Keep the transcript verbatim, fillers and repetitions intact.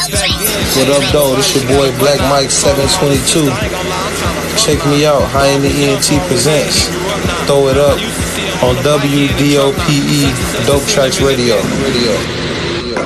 What up, though? This your boy Black Mike seven twenty-two. Check me out. High in the E N T presents Throw It Up on W D O P E Dope Tracks Radio. Radio.